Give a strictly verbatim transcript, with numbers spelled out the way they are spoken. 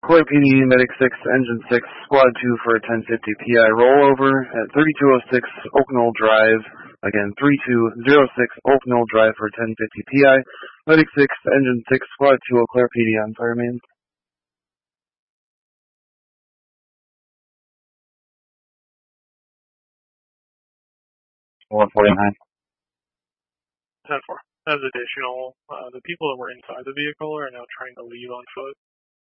Claire P D, Medic six, Engine six, Squad two for a ten fifty P I rollover at thirty-two oh six Oak Knoll Drive. Again, thirty-two oh six Oak Knoll Drive for ten fifty P I. Medic six, Engine six, Squad two, Eau Claire P D on fire mains. one forty-nine. ten four. As additional, uh, the people that were inside the vehicle are now trying to leave on foot.